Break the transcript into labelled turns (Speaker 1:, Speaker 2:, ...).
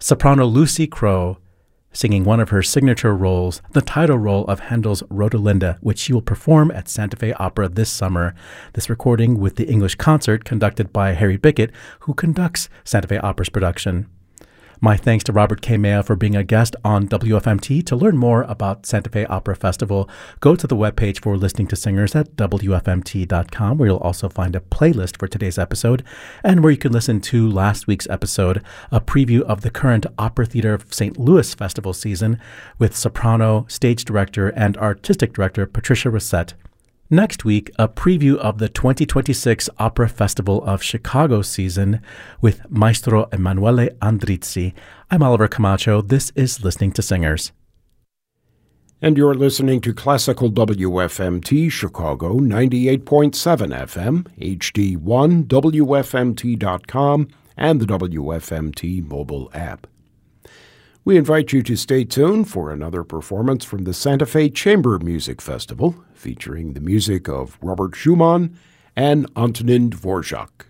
Speaker 1: soprano Lucy Crowe singing one of her signature roles, the title role of Handel's Rodelinda, which she will perform at Santa Fe Opera this summer. This recording with the English concert conducted by Harry Bickett, who conducts Santa Fe Opera's production. My thanks to Robert K. Mayo for being a guest on WFMT. To learn more about Santa Fe Opera Festival, go to the webpage for Listening to Singers at WFMT.com, where you'll also find a playlist for today's episode, and where you can listen to last week's episode, a preview of the current Opera Theater of St. Louis Festival season with soprano, stage director, and artistic director Patricia Rosette. Next week, a preview of the 2026 Opera Festival of Chicago season with Maestro Emanuele Andrizzi. I'm Oliver Camacho. This is Listening to Singers.
Speaker 2: And you're listening to Classical WFMT Chicago 98.7 FM, HD1, WFMT.com, and the WFMT mobile app. We invite you to stay tuned for another performance from the Santa Fe Chamber Music Festival, featuring the music of Robert Schumann and Antonin Dvorak.